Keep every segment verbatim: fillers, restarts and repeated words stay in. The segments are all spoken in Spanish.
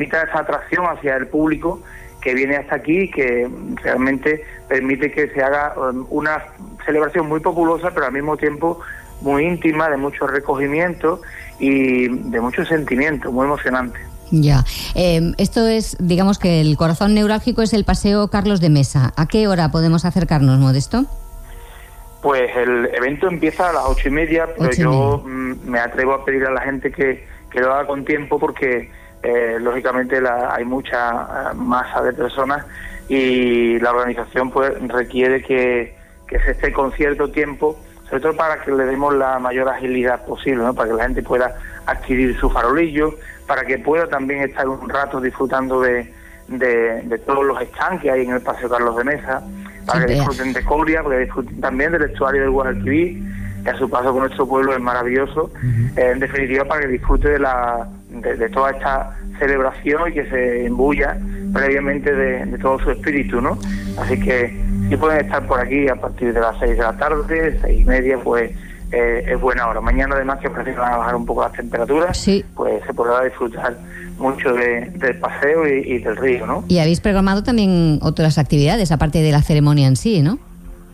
esa atracción hacia el público que viene hasta aquí, que realmente permite que se haga una celebración muy populosa, pero al mismo tiempo muy íntima, de mucho recogimiento y de mucho sentimiento, muy emocionante. Ya, eh, esto es, digamos que el corazón neurálgico es el Paseo Carlos de Mesa. ¿A qué hora podemos acercarnos, Modesto? Pues el evento empieza a las ocho y media, pero ocho y yo media. mm, me atrevo a pedir a la gente que, que lo haga con tiempo, porque eh, lógicamente la, hay mucha uh, masa de personas y la organización pues requiere que, que se esté con cierto tiempo, sobre todo para que le demos la mayor agilidad posible, ¿no? Para que la gente pueda adquirir su farolillo, para que pueda también estar un rato disfrutando de, de, de todos los stands que hay en el Paseo Carlos de Mesa, para que disfruten de Coria, para que disfruten también del estuario del Guadalquivir, que a su paso por nuestro pueblo es maravilloso. Uh-huh. Eh, en definitiva, para que disfrute de, la, de, de toda esta celebración y que se imbuya previamente de, de todo su espíritu, ¿no? Así que si pueden estar por aquí a partir de las seis de la tarde, seis y media, pues eh, es buena hora. Mañana, además, que parece que van a bajar un poco las temperaturas, sí, pues se podrá disfrutar mucho de, del paseo y, y del río, ¿no? Y habéis programado también otras actividades, aparte de la ceremonia en sí, ¿no?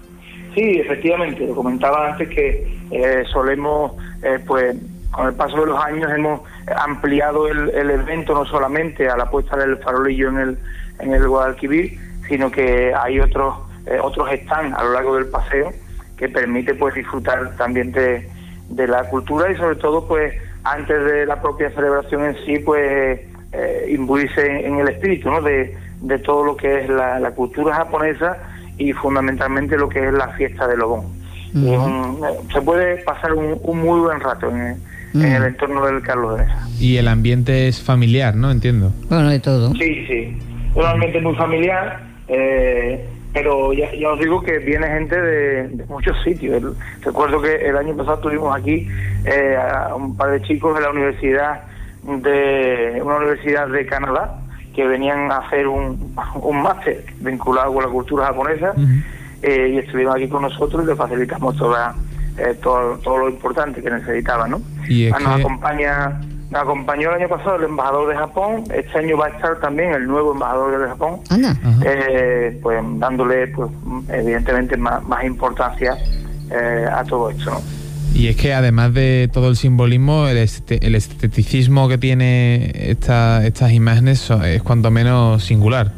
Sí, efectivamente, lo comentaba antes que eh, solemos, eh, pues, con el paso de los años hemos ampliado el, el evento no solamente a la puesta del farolillo en el en el Guadalquivir, sino que hay otros eh, otros stands a lo largo del paseo que permite pues disfrutar también de, de la cultura y sobre todo pues antes de la propia celebración en sí pues eh, imbuirse en, en el espíritu, ¿no? de, de todo lo que es la, la cultura japonesa y fundamentalmente lo que es la fiesta del Obón. Uh-huh. Es un, se puede pasar un, un muy buen rato en, uh-huh. en el entorno del Carlos de Mesa. Y el ambiente es familiar, ¿no? Entiendo. Bueno, de todo. Sí, sí. Es un ambiente muy familiar, eh, pero ya, ya os digo que viene gente de, de muchos sitios. El, recuerdo que el año pasado tuvimos aquí eh, a un par de chicos de la universidad de una universidad de Canadá que venían a hacer un, un máster vinculado con la cultura japonesa. Uh-huh. eh, y estuvieron aquí con nosotros y les facilitamos toda, eh, todo, todo lo importante que necesitaban, ¿no? Y nos que... acompaña nos acompañó el año pasado el embajador de Japón. Este año va a estar también el nuevo embajador de Japón, eh, pues dándole pues evidentemente más, más importancia eh, a todo esto, ¿no? Y es que además de todo el simbolismo, el, este, el esteticismo que tiene esta, estas imágenes es cuanto menos singular.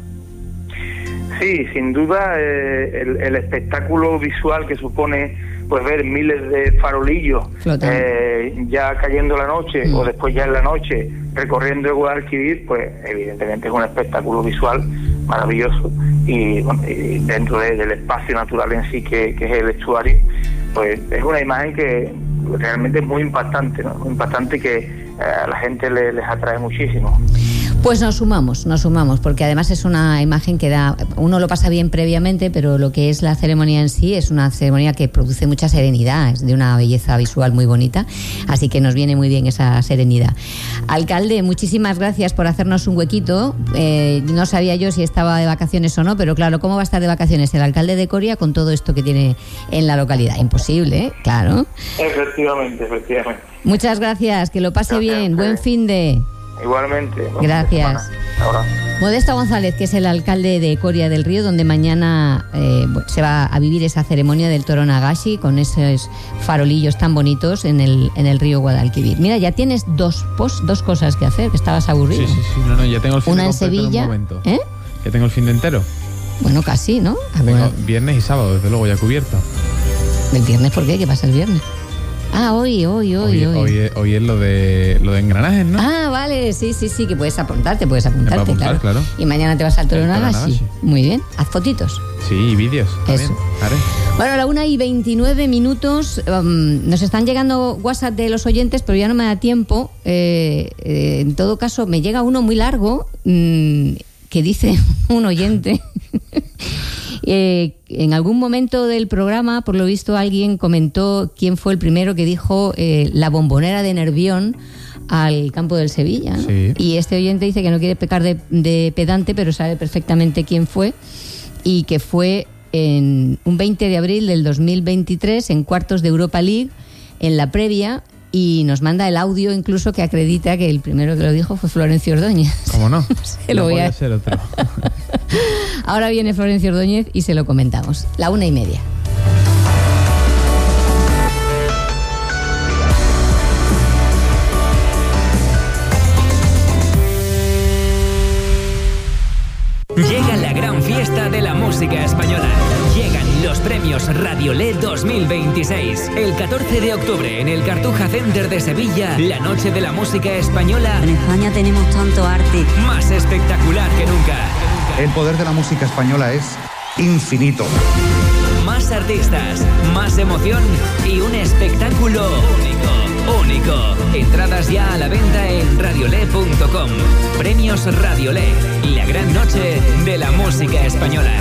Sí, sin duda eh, el, el espectáculo visual que supone pues ver miles de farolillos eh, ya cayendo la noche mm. o después ya en la noche recorriendo el Guadalquivir, pues evidentemente es un espectáculo visual maravilloso y, bueno, y dentro de, del espacio natural en sí que, que es el estuario, pues es una imagen que realmente es muy impactante, ¿no? Muy impactante que eh, a la gente le, les atrae muchísimo. Pues nos sumamos, nos sumamos, porque además es una imagen que da, uno lo pasa bien previamente, pero lo que es la ceremonia en sí es una ceremonia que produce mucha serenidad, es de una belleza visual muy bonita, así que nos viene muy bien esa serenidad. Alcalde, muchísimas gracias por hacernos un huequito, eh, no sabía yo si estaba de vacaciones o no, pero claro, ¿cómo va a estar de vacaciones el alcalde de Coria con todo esto que tiene en la localidad? Imposible, ¿eh? Claro. Efectivamente, efectivamente. Muchas gracias, que lo pase gracias, bien, buen fin de... Igualmente. Gracias. Modesto González, que es el alcalde de Coria del Río, donde mañana eh, se va a vivir esa ceremonia del Toro Nagashi con esos farolillos tan bonitos en el en el río Guadalquivir. Mira, ya tienes dos post, dos cosas que hacer, que estabas aburrido. Sí, sí, sí, no, no, ya tengo el fin Una de en Sevilla, en un momento. ¿Eh? Ya tengo el fin de entero. Bueno, casi, ¿no? Tengo bueno. Viernes y sábado, desde luego, ya cubierto. ¿El viernes por qué? ¿Qué pasa el viernes? Ah, hoy, hoy, hoy, hoy. Hoy, hoy, es, hoy es lo de lo de engranajes, ¿no? Ah, vale, sí, sí, sí, que puedes apuntarte, puedes apuntarte, apuntar, claro. claro. Y mañana te vas al Toro Nagashi. Muy bien, haz fotitos. Sí, y vídeos. Eso. Haré. Bueno, a la una y veintinueve minutos, um, nos están llegando WhatsApp de los oyentes, pero ya no me da tiempo. Eh, eh, en todo caso, me llega uno muy largo mmm, que dice un oyente... Eh, en algún momento del programa, por lo visto, alguien comentó quién fue el primero que dijo eh, la bombonera de Nervión al campo del Sevilla, ¿no? Sí. Y este oyente dice que no quiere pecar de, de pedante, pero sabe perfectamente quién fue, y que fue en un veinte de abril del dos mil veintitrés en cuartos de Europa League, en la previa, y nos manda el audio incluso que acredita que el primero que lo dijo fue Florencio Ordóñez. ¿Cómo no? Se lo no voy a... ser otro. Ahora viene Florencio Ordóñez y se lo comentamos. La una y media. Llega la gran fiesta de la música española. Llegan los premios Radiolé dos mil veintiséis. El catorce de octubre en el Cartuja Center de Sevilla, la noche de la música española. En España tenemos tanto arte. Más espectacular que nunca. El poder de la música española es infinito. Más artistas, más emoción y un espectáculo único, único. Entradas ya a la venta en radiolé punto com. Premios Radiolé, la gran noche de la música española.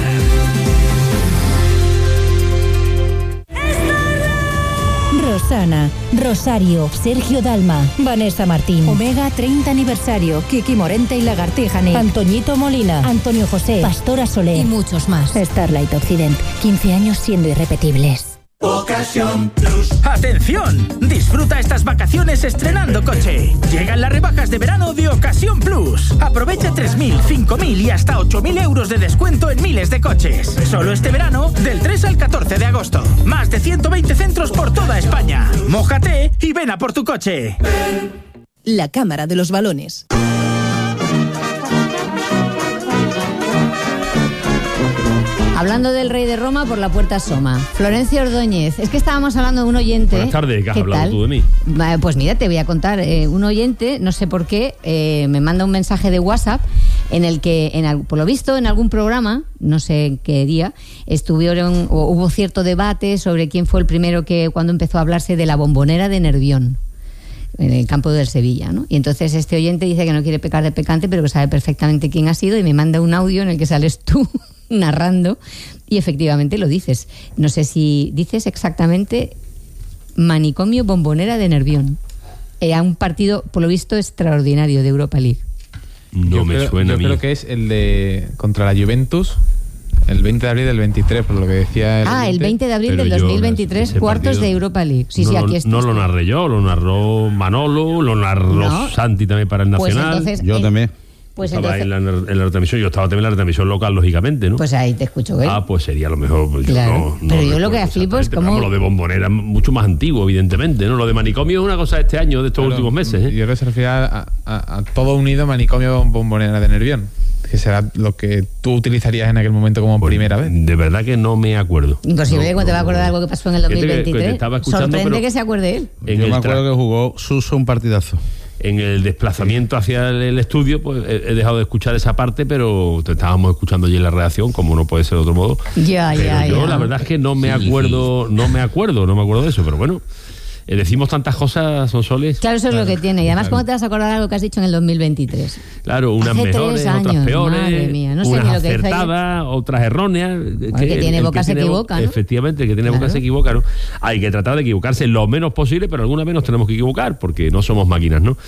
Rosana, Rosario, Sergio Dalma, Vanessa Martín, Omega treinta aniversario, Kiki Morente y Lagartija Nick, Antoñito Molina, Antonio José, Pastora Soler y muchos más. Starlight Occident, quince años siendo irrepetibles. Ocasión Plus. ¡Atención! Disfruta estas vacaciones estrenando coche. Llegan las rebajas de verano de Ocasión Plus. Aprovecha tres mil, cinco mil y hasta ocho mil euros de descuento en miles de coches. Solo este verano, del tres al catorce de agosto. Más de ciento veinte centros por toda España. Mójate y ven a por tu coche. La Cámara de los Balones. Hablando del rey de Roma, por la puerta asoma. Florencio Ordóñez. Es que estábamos hablando de un oyente. Buenas tardes, ¿qué has hablado tal? tú de mí? Pues mira, te voy a contar. Eh, un oyente, no sé por qué, eh, me manda un mensaje de WhatsApp en el que, en, por lo visto, en algún programa, no sé en qué día, estuvieron o hubo cierto debate sobre quién fue el primero que, cuando empezó a hablarse de la Bombonera de Nervión, en el campo del Sevilla, ¿no? Y entonces este oyente dice que no quiere pecar de pecante, pero que sabe perfectamente quién ha sido, y me manda un audio en el que sales tú narrando, y efectivamente lo dices. No sé si dices exactamente Manicomio Bombonera de Nervión. Era un partido, por lo visto, extraordinario de Europa League. No yo me creo, suena yo a mí. Yo creo que es el de contra la Juventus, el veinte de abril del veintitrés, por lo que decía el Ah, oyente. el veinte de abril Pero del yo, dos mil veintitrés, ese cuartos partido, de Europa League. Sí, no sí, lo, aquí está. No lo narré yo, lo narró Manolo, lo narró No. Santi también para el Pues Nacional. entonces, Yo eh, también. Pues estaba entonces, en la, en la retransmisión, yo estaba también en la retransmisión local, lógicamente, ¿no? pues ahí te escucho, ¿eh? Ah, pues sería a lo mejor. Pues Claro. yo no, no Pero yo lo que recuerdo flipo es exactamente, cómo- pero vamos, lo de Bombonera es mucho más antiguo, evidentemente, ¿no? Lo de Manicomio es una cosa de este año, de estos Claro, últimos meses, ¿eh? Yo creo que se refiere a, a- a todo unido Manicomio Bombonera de Nervión, que será lo que tú utilizarías en aquel momento como Pues, primera vez. De verdad que no me acuerdo. Imposible No, que te va a no, acordar no. algo que pasó en el dos mil Fíjate que- que te veintitrés. estaba escuchando, Sorprende pero que se acuerde él. en Yo el me tra- acuerdo que jugó Suso un partidazo. En el desplazamiento hacia el, el estudio, pues he, he dejado de escuchar esa parte, pero te estábamos escuchando allí en la redacción, como no puede ser de otro modo. Ya, Pero ya, yo ya. la verdad es que no me acuerdo, no me acuerdo, no me acuerdo de eso, pero bueno, eh, decimos tantas cosas, Sonsoles. Claro, eso es lo que tiene. Y además, claro. ¿cómo te vas a acordar algo que has dicho en el dos mil veintitrés? Claro, unas Hace tres mejores, años, otras peores, madre mía, no sé unas ni lo que dice acertadas, otras erróneas. el que tiene boca se tiene bo- equivoca, ¿no? Efectivamente, el que tiene boca Claro. se equivoca, ¿no? Hay que tratar de equivocarse lo menos posible, pero alguna vez nos tenemos que equivocar, porque no somos máquinas, ¿no?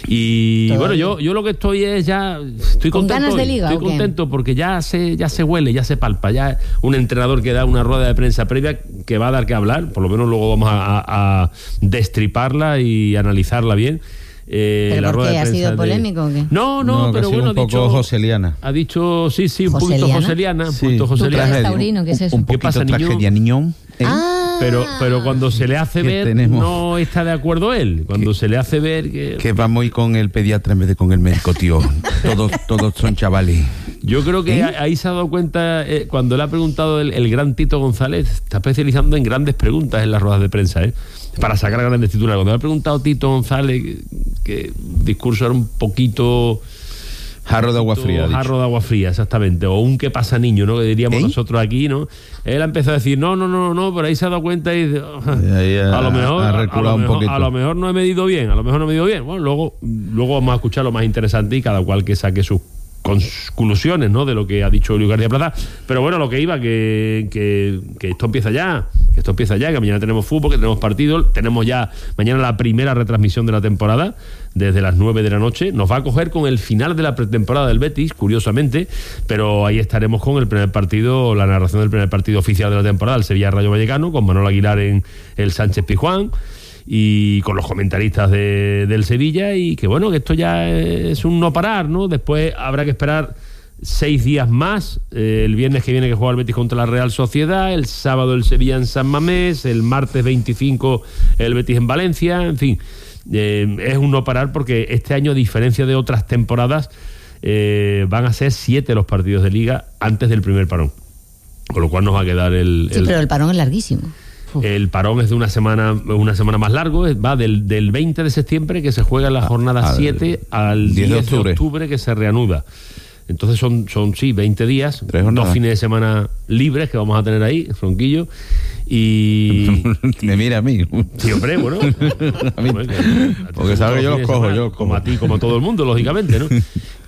Y Todavía. bueno, yo, yo lo que estoy es ya... Estoy ¿Con contento ganas de hoy, liga Estoy o qué? contento porque ya se, ya se huele, ya se palpa, ya un entrenador que da una rueda de prensa previa que va a dar que hablar, por lo menos luego vamos a, a- a destriparla y analizarla bien. Eh, ¿Pero la por rueda qué? de ¿Ha prensa sido de- polémico o qué? No, no, que pero ha sido bueno, un ha poco dicho... joseliana. Ha dicho, sí, sí, un poquito ¿Joseliana? joseliana, un Sí. poquito ¿Tú joseliana. eres taurino? ¿Qué es eso? Un ¿Qué poquito pasa, niño? tragedia, niñón. ¿eh? Ah. Pero, pero cuando se le hace ¿Qué ver, tenemos? no está de acuerdo él. Cuando se le hace ver que... Que va muy con el pediatra en vez de con el médico, tío. Todos, todos son chavales. Yo creo que ¿Eh? ahí se ha dado cuenta, eh, cuando le ha preguntado el, el gran Tito González, está especializando en grandes preguntas en las ruedas de prensa, ¿eh? Para sacar grandes titulares. Cuando le ha preguntado Tito González, que, que el discurso era un poquito... Jarro de agua fría. ha dicho. Jarro de agua fría, exactamente. O un qué pasa niño, ¿no? Que diríamos ¿Eh? nosotros aquí, ¿no? Él ha empezado a decir, no, no, no, no, pero ahí se ha dado cuenta y dice, "Oh, ahí ha- a lo mejor, ha a, a reculado lo un mejor, poquito". a lo mejor no he medido bien, a lo mejor no he medido bien. Bueno, luego, luego vamos a escuchar lo más interesante y cada cual que saque sus conclusiones, ¿no? De lo que ha dicho Luis García Plaza. Pero bueno, lo que iba, que, que, que esto empieza ya, que esto empieza ya, que mañana tenemos fútbol, que tenemos partido, tenemos ya mañana la primera retransmisión de la temporada, desde las nueve de la noche. Nos va a coger con el final de la pretemporada del Betis, curiosamente, pero ahí estaremos con el primer partido, la narración del primer partido oficial de la temporada, el Sevilla Rayo Vallecano, con Manuel Aguilar en el Sánchez Pizjuán. y con los comentaristas de, del Sevilla, y que bueno, que esto ya es un no parar, ¿no? Después habrá que esperar seis días más, eh, el viernes que viene que juega el Betis contra la Real Sociedad, el sábado el Sevilla en San Mamés, el martes veinticinco el Betis en Valencia, en fin, eh, es un no parar porque este año, a diferencia de otras temporadas, eh, van a ser siete los partidos de Liga antes del primer parón, con lo cual nos va a quedar el... Sí, el pero el parón es larguísimo. El parón es de una semana una semana más largo, va del, del veinte de septiembre, que se juega la jornada siete, al diez de octubre. de octubre, que se reanuda. Entonces son, son sí, veinte días, dos fines de semana libres que vamos a tener ahí, Ronquillo. Y. Me mira a mí. Sí, hombre, bueno. A mí, bueno, porque sabes que yo los cojo, semana, yo los cojo. Como a ti, como a todo el mundo, lógicamente, ¿no?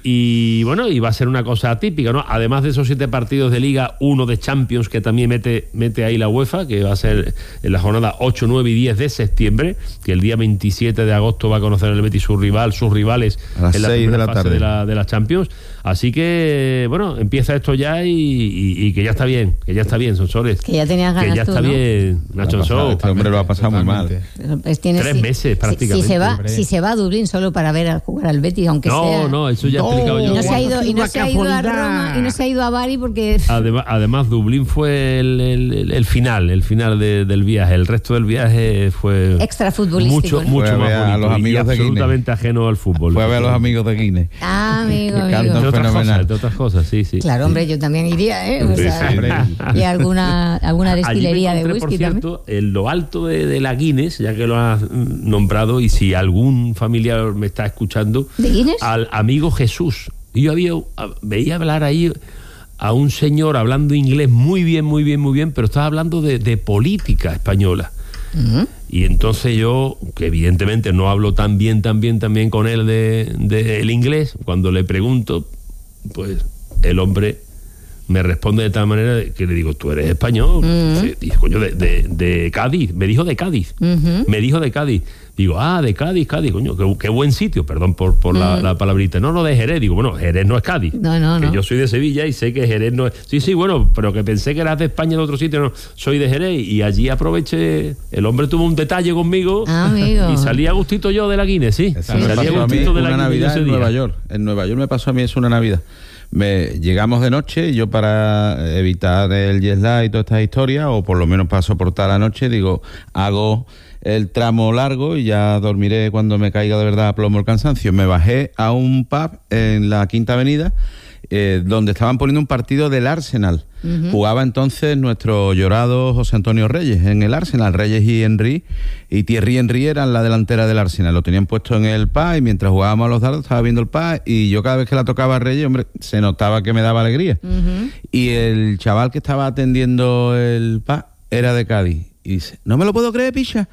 Y bueno, y va a ser una cosa atípica, ¿no? Además de esos siete partidos de Liga, uno de Champions que también mete, mete ahí la UEFA, que va a ser en la jornada ocho, nueve y diez de septiembre, que el día veintisiete de agosto va a conocer el Betis su rival, sus rivales a las en la seis primera de la fase tarde de la, de la Champions. Así que, bueno, empieza esto ya y, y, y que ya está bien, que ya está bien, Sonsoles. Que ya tenías ganas Que ya tú, está ¿no? bien, Nacho Sou. Este hombre lo ha pasado muy mal. Pues tienes, Tres si, meses prácticamente. Si, si, se va, si se va a Dublín solo para ver a jugar al Betis, aunque no, sea... No, no, eso ya he no, explicado yo. Y no se ha ido, y no se ha ido a Roma, y no se ha ido a Bari porque... Además, además Dublín fue el, el, el final, el final de, del viaje. El resto del viaje fue... extra futbolístico. Mucho, ¿no? mucho más bonito a los amigos y de absolutamente ajeno al fútbol. Fue a ver a los amigos de Guinness. Ah, amigo, amigo. De otras, cosas, de otras cosas, sí, sí. Claro, hombre, yo también iría, ¿eh? O sí, sea, sí. Y alguna, alguna destilería de whisky por cierto, también. En lo alto de, de la Guinness, ya que lo has nombrado, y si algún familiar me está escuchando, ¿de Guinness? Al amigo Jesús. Y yo había, veía hablar ahí a un señor hablando inglés muy bien, muy bien, muy bien, pero estaba hablando de, de política española. Uh-huh. Y entonces yo, que evidentemente no hablo tan bien, tan bien, tan bien con él de, de el inglés, cuando le pregunto, pues el hombre me responde de tal manera que le digo, ¿tú eres español? Uh-huh. Sí, dice, coño, de, de, de Cádiz. Me dijo de Cádiz. Uh-huh. Me dijo de Cádiz. Digo, ah, de Cádiz, Cádiz, coño, qué, qué buen sitio, perdón por, por uh-huh. la, la palabrita. No, no, de Jerez. Digo, bueno, Jerez no es Cádiz. No, no, que no. Yo soy de Sevilla y sé que Jerez no es... Sí, sí, bueno, pero que pensé que eras de España de otro sitio. No, soy de Jerez y allí aproveché... El hombre tuvo un detalle conmigo. Ah, amigo. Y salí a gustito yo de la Guinness, sí. sí. Salí Me a gustito de la una Guinness Navidad en día. Nueva York. En Nueva York me pasó a mí eso una Navidad. Me, llegamos de noche y yo, para evitar el jet lag y todas estas historias, o por lo menos para soportar la noche, digo, hago el tramo largo y ya dormiré cuando me caiga de verdad a plomo el cansancio. Me bajé a un pub en la Quinta Avenida eh, donde estaban poniendo un partido del Arsenal. Uh-huh. Jugaba entonces nuestro llorado José Antonio Reyes en el Arsenal. Reyes y Henry, y Thierry Henry eran la delantera del Arsenal. Lo tenían puesto en el pub y mientras jugábamos a los dardos estaba viendo el pub, y yo cada vez que la tocaba a Reyes, hombre, se notaba que me daba alegría. Uh-huh. Y el chaval que estaba atendiendo el pub era de Cádiz. Y dice, no me lo puedo creer, picha.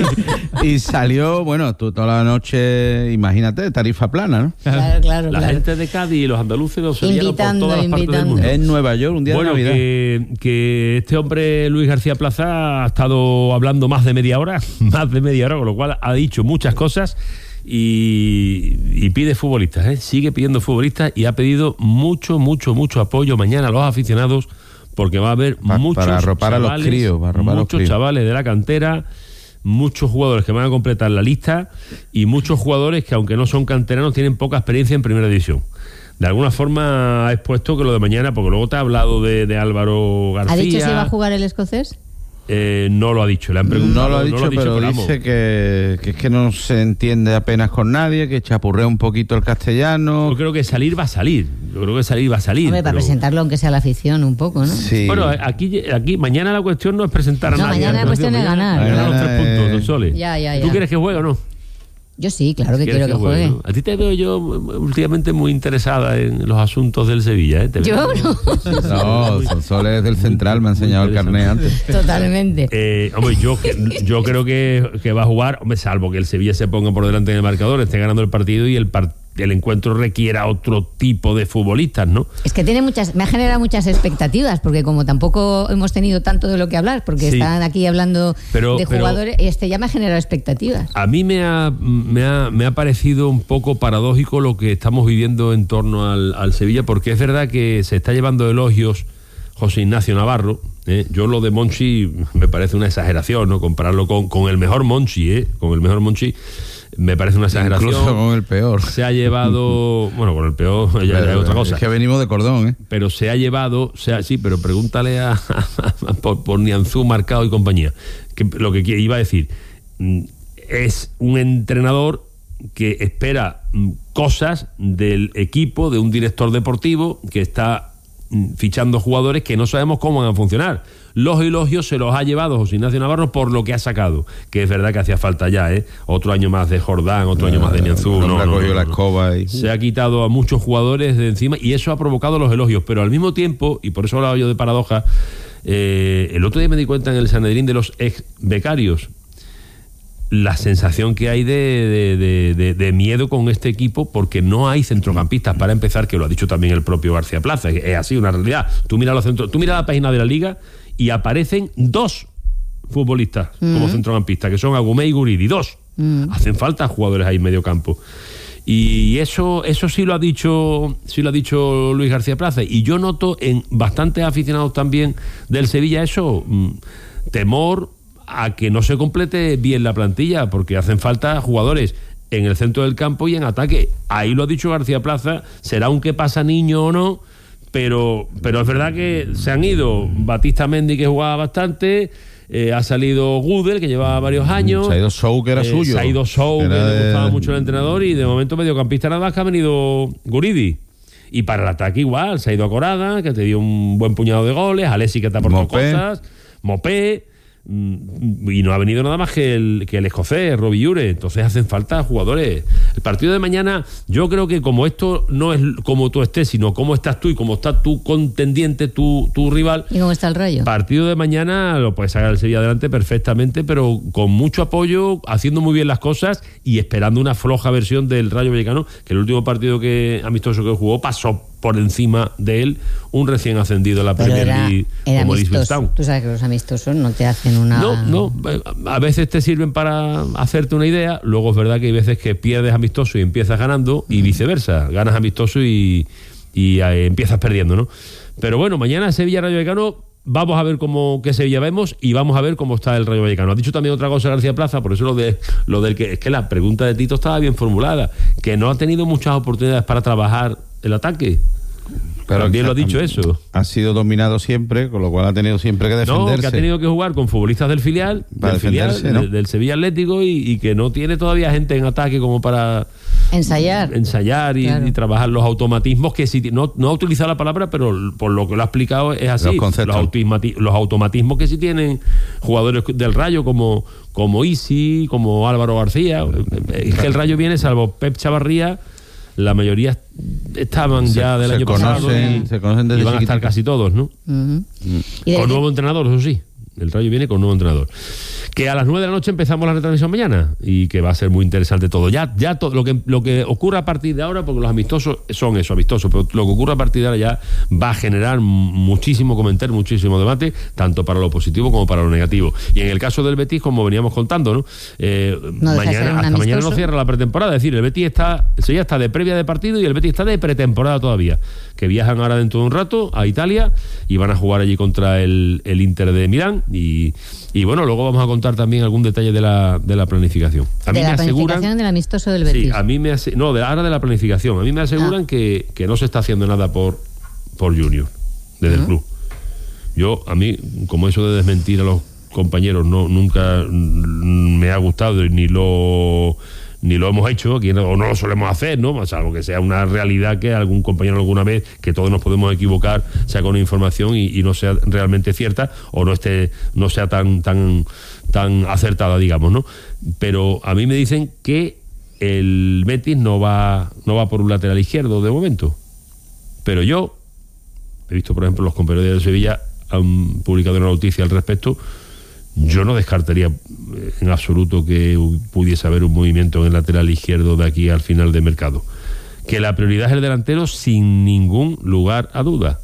Y salió, bueno, tú toda la noche, imagínate, tarifa plana, ¿no? Claro, claro, La claro. gente de Cádiz y los andaluces los sevillanos por Invitando, todas las partes del invitando. mundo. En Nueva York, un día Bueno, de Navidad. que, que este hombre, Luis García Plaza, ha estado hablando más de media hora, más de media hora, con lo cual ha dicho muchas cosas y, y pide futbolistas, ¿eh? Sigue pidiendo futbolistas y ha pedido mucho, mucho, mucho apoyo mañana a los aficionados, porque va a haber Pa, muchos para arropar chavales, a los críos, para arropar a los muchos críos. chavales de la cantera, muchos jugadores que van a completar la lista y muchos jugadores que, aunque no son canteranos, tienen poca experiencia en primera división. De alguna forma ha expuesto que lo de mañana, porque luego te ha hablado de, de Álvaro García. ¿Ha dicho si va a jugar el escocés? Eh, no lo ha dicho, le han preguntado. No lo ha dicho, no lo ha dicho pero, pero dice que, que es que no se entiende apenas con nadie, que chapurrea un poquito el castellano. Yo creo que salir va a salir. Yo creo que salir va a salir. Hombre, para pero... presentarlo aunque sea la afición un poco, ¿no? Sí. Bueno, aquí, aquí mañana la cuestión no es presentar a No, nadie. mañana la cuestión es ganar. Ganar los Mañana tres puntos, es- Don Sole. Ya, ya, ya. ¿Tú quieres que juegue o no? Yo sí, claro que ¿Quieres quiero que juegue. ¿no? A ti te veo yo últimamente muy interesada en los asuntos del Sevilla, ¿eh? Te Yo veo- no. No, Sonsoles es del Central, me ha enseñado el carnet antes. Totalmente. Eh, hombre, yo, que- yo creo que, que va a jugar, hombre, salvo que el Sevilla se ponga por delante en el marcador, esté ganando el partido y el, par- el encuentro requiera otro tipo de futbolistas, ¿no? Es que tiene muchas, me ha generado muchas expectativas, porque como tampoco hemos tenido tanto de lo que hablar, porque Sí. están aquí hablando Pero- de pero- jugadores, este ya me ha generado expectativas. A mí me ha, me ha, me ha parecido un poco paradójico lo que estamos viviendo en torno al, al Sevilla, porque es verdad que se está llevando elogios José Ignacio Navarro, ¿eh? Yo lo de Monchi me parece una exageración, ¿no? Compararlo con, con el mejor Monchi, ¿eh? Con el mejor Monchi me parece una exageración. Incluso con el peor. Se ha llevado, bueno, con el peor ya, ya es otra cosa. Es que venimos de cordón, ¿eh? Pero se ha llevado, o sea, sí, pero pregúntale a, a, a por, por Nianzú, Marcado y compañía. Que lo que iba a decir, es un entrenador que espera cosas del equipo, de un director deportivo que está fichando jugadores que no sabemos cómo van a funcionar. Los elogios se los ha llevado José Ignacio Navarro por lo que ha sacado, que es verdad que hacía falta ya, ¿eh? Otro año más de Jordán, otro ah, año más de Nianzú. No, no, no, no, la escoba y... Se ha quitado a muchos jugadores de encima y eso ha provocado los elogios, pero al mismo tiempo, y por eso hablaba yo de paradoja, eh, el otro día me di cuenta en el Sanedrín de los ex becarios, la sensación que hay de, de, de, de, de miedo con este equipo, porque no hay centrocampistas para empezar, que lo ha dicho también el propio García Plaza, es así una realidad. Tú mira los centro, tú mira la página de la Liga y aparecen dos futbolistas mm. como centrocampistas, que son Agumé y Guridi, dos. Mm. Hacen falta jugadores ahí en medio campo. Y eso, eso sí lo ha dicho, sí lo ha dicho Luis García Plaza. Y yo noto en bastantes aficionados también del Sevilla eso, mmm, temor a que no se complete bien la plantilla, porque hacen falta jugadores en el centro del campo y en ataque. Ahí lo ha dicho García Plaza, será un que pasa niño o no, pero, pero es verdad que se han ido Batista Mendy, que jugaba bastante, eh, ha salido Gudel, que llevaba varios años, se ha ido Sou, que era eh, suyo, se ha ido Sou, que de... le gustaba mucho el entrenador, y de momento mediocampista nada más que ha venido Guridi. Y para el ataque igual, se ha ido a Corada, que te dio un buen puñado de goles, Alessi, que te aportó Mopé. cosas, Mopé, y no ha venido nada más que el, que el escocés, Robbie Ure. Entonces hacen falta jugadores. El partido de mañana, yo creo que como esto no es como tú estés, sino cómo estás tú y cómo está tu contendiente, tu, tu rival. ¿Y cómo está el Rayo? Partido de mañana lo puede sacar el Sevilla adelante perfectamente, pero con mucho apoyo, haciendo muy bien las cosas y esperando una floja versión del Rayo Vallecano, que el último partido que amistoso que jugó pasó por encima de él un recién ascendido a la Pero Premier era, League era como amistoso. Tú sabes que los amistosos no te hacen una... No, no, a veces te sirven para hacerte una idea, luego es verdad que hay veces que pierdes amistoso y empiezas ganando, y viceversa, ganas amistoso y, y eh, empiezas perdiendo, ¿no? Pero bueno, mañana Sevilla Rayo Vallecano, vamos a ver cómo qué Sevilla vemos y vamos a ver cómo está el Rayo Vallecano. Ha dicho también otra cosa García Plaza, por eso lo de lo del que es que la pregunta de Tito estaba bien formulada, que no ha tenido muchas oportunidades para trabajar el ataque. Pero también lo ha dicho eso. Ha sido dominado siempre, con lo cual ha tenido siempre que defenderse. No, que ha tenido que jugar con futbolistas del filial, para del, filial ¿no? del, del Sevilla Atlético, y, y que no tiene todavía gente en ataque como para ensayar, ensayar y, claro. y trabajar los automatismos que sí, no, no ha utilizado la palabra, pero por lo que lo ha explicado es así. Los, los, automati, los automatismos que sí tienen jugadores del Rayo como, como Isi, como Álvaro García. Es que el Rayo viene, salvo Pep Chavarría, la mayoría estaban se, ya del año conocen, pasado y, se conocen desde y van a chiquitito. estar casi todos, ¿no? Uh-huh. Mm. Con nuevo entrenador, eso sí. El Rayo viene con nuevo entrenador. Que a las nueve de la noche empezamos la retransmisión mañana y que va a ser muy interesante todo. Ya, ya todo lo que lo que ocurra a partir de ahora, porque los amistosos son eso, amistosos, pero lo que ocurra a partir de ahora ya va a generar muchísimo comentario, muchísimo debate, tanto para lo positivo como para lo negativo. Y en el caso del Betis, como veníamos contando, ¿no? Eh, no mañana, hasta amistoso. Mañana no cierra la pretemporada, es decir, el Betis está, el Sevilla está de previa de partido y el Betis está de pretemporada todavía, que viajan ahora dentro de un rato a Italia y van a jugar allí contra el, el Inter de Milán y, y bueno, luego vamos a contar también algún detalle de la, de la planificación. A de mí la me planificación aseguran, del amistoso del Betis. Sí, a mí me ase, no, de ahora de la planificación. A mí me aseguran ah. que, que no se está haciendo nada por, por Junior, desde uh-huh. el club. Yo, a mí, como eso de desmentir a los compañeros, no nunca me ha gustado ni lo... ni lo hemos hecho aquí, o no lo solemos hacer, ¿no? Salvo que sea una realidad que algún compañero alguna vez, que todos nos podemos equivocar, saca una información y, y no sea realmente cierta, o no esté, no sea tan, tan, tan acertada, digamos, ¿no? Pero a mí me dicen que el Betis no va, no va por un lateral izquierdo de momento. Pero yo he visto, por ejemplo, los compañeros de Sevilla han publicado una noticia al respecto. Yo no descartaría en absoluto que pudiese haber un movimiento en el lateral izquierdo de aquí al final de mercado. Que la prioridad es el delantero sin ningún lugar a duda.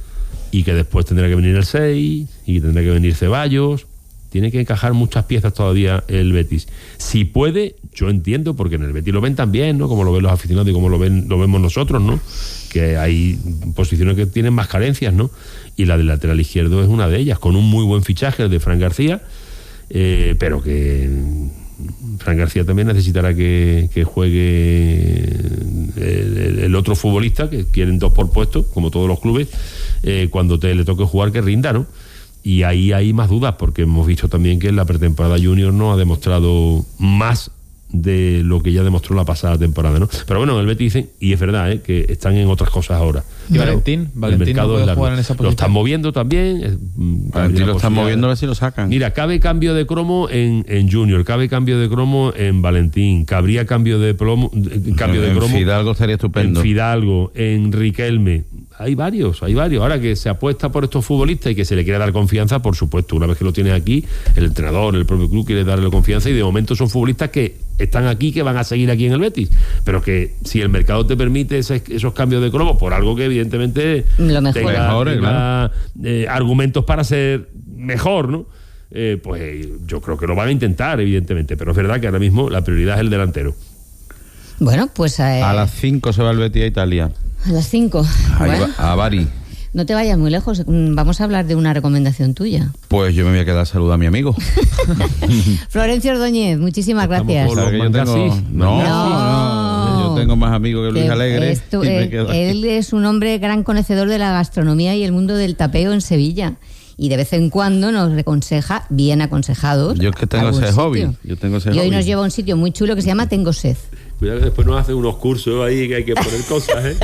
Y que después tendrá que venir el seis, y que tendrá que venir Ceballos. Tiene que encajar muchas piezas todavía el Betis. Si puede, yo entiendo, porque en el Betis lo ven también, ¿no? Como lo ven los aficionados y como lo ven, lo vemos nosotros, ¿no? Que porque hay posiciones que tienen más carencias, ¿no? Y la del lateral izquierdo es una de ellas, con un muy buen fichaje, el de Fran García, eh, pero que Fran García también necesitará que, que juegue el, el otro futbolista, que quieren dos por puesto, como todos los clubes, eh, cuando te le toque jugar, que rinda, ¿no? Y ahí hay más dudas, porque hemos visto también que en la pretemporada junior no ha demostrado más de lo que ya demostró la pasada temporada, ¿no? Pero bueno, el Betis dicen, y es verdad, ¿eh?, que están en otras cosas ahora. ¿Y Valentín? ¿Valentín no puede jugar en esa posición? Lo están moviendo también. Es, Valentín lo están moviendo a ver si lo sacan. Mira, cabe cambio de cromo en, en Junior, cabe cambio de cromo en Valentín, cabría cambio de plomo, cambio de en cromo. En Fidalgo estaría estupendo. En Fidalgo, en Riquelme. Hay varios, hay varios. Ahora que se apuesta por estos futbolistas y que se le quiere dar confianza, por supuesto, una vez que lo tiene aquí, el entrenador, el propio club quiere darle confianza, y de momento son futbolistas que están aquí, que van a seguir aquí en el Betis, pero que si el mercado te permite ese, esos cambios de cromo, por algo que evidentemente lo mejor. tenga, mejor, tenga claro. eh, argumentos para ser mejor, ¿no? Eh, pues yo creo que lo van a intentar, evidentemente, pero es verdad que ahora mismo la prioridad es el delantero. Bueno, pues eh, a las cinco se va el Betis a Italia. A las cinco. Bueno, a Bari. No te vayas muy lejos. Vamos a hablar de una recomendación tuya. Pues yo me voy a quedar a saludar a mi amigo. Florencio Ordóñez, muchísimas gracias. Yo tengo, no, no, no, yo tengo más amigos que Luis que Alegre. Esto, eh, él es un hombre gran conocedor de la gastronomía y el mundo del tapeo en Sevilla. Y de vez en cuando nos aconseja, bien aconsejados. Yo es que tengo ese hobby. Yo tengo ese y hoy hobby. nos lleva a un sitio muy chulo que se llama Tengo Sed. Cuidado que después nos hacen unos cursos ahí que hay que poner cosas, ¿eh?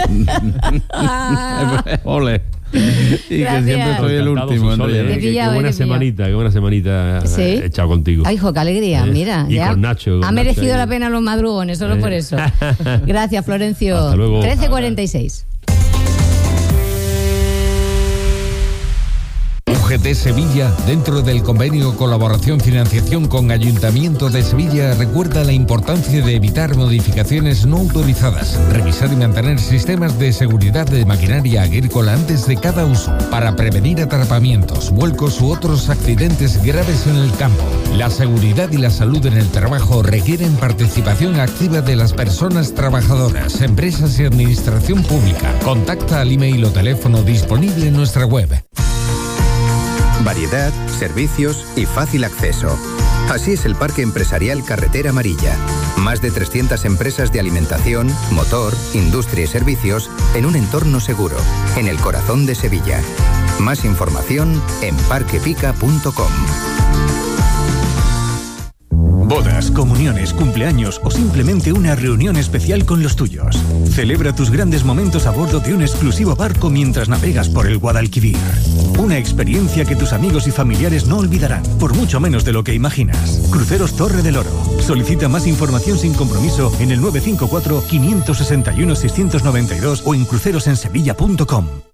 Ole. Y Gracias. que siempre soy el último. Sole, ¿eh? Qué, qué buena semanita, qué buena semanita ¿Sí? he echado contigo. Ay, hijo, qué alegría, ¿Eh? mira. Y ya con Nacho. Con ha Nacho merecido ahí. la pena los madrugones, solo ¿Eh? por eso. Gracias, Florencio. Hasta luego. trece cuarenta y seis. U G T Sevilla, dentro del convenio Colaboración Financiación con Ayuntamiento de Sevilla, recuerda la importancia de evitar modificaciones no autorizadas, revisar y mantener sistemas de seguridad de maquinaria agrícola antes de cada uso, para prevenir atrapamientos, vuelcos u otros accidentes graves en el campo. La seguridad y la salud en el trabajo requieren participación activa de las personas trabajadoras, empresas y administración pública. Contacta al email o teléfono disponible en nuestra web. Variedad, servicios y fácil acceso. Así es el Parque Empresarial Carretera Amarilla. Más de trescientas empresas de alimentación, motor, industria y servicios en un entorno seguro, en el corazón de Sevilla. Más información en parquepica punto com. Bodas, comuniones, cumpleaños o simplemente una reunión especial con los tuyos. Celebra tus grandes momentos a bordo de un exclusivo barco mientras navegas por el Guadalquivir. Una experiencia que tus amigos y familiares no olvidarán, por mucho menos de lo que imaginas. Cruceros Torre del Oro. Solicita más información sin compromiso en el nueve cinco cuatro, cinco seis uno, seis nueve dos o en cruceros en sevilla punto com.